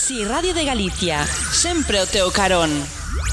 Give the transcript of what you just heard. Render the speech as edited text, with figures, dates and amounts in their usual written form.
Si Radio de Galicia, sempre o teu carón.